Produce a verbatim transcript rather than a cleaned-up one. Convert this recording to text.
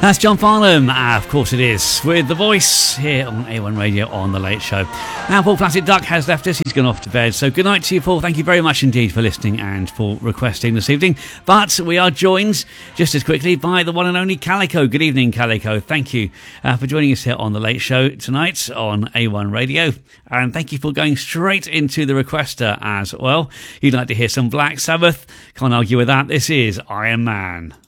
That's John Farnham, uh, of course it is, with The Voice here on A one Radio on The Late Show. Now Paul Placid Duck has left us, he's gone off to bed, so good night to you, Paul. Thank you very much indeed for listening and for requesting this evening. But we are joined just as quickly by the one and only Calico. Good evening, Calico. Thank you uh, for joining us here on The Late Show tonight on A one Radio, and thank you for going straight into the requester as well. You'd like to hear some Black Sabbath? Can't argue with that. This is Iron Man.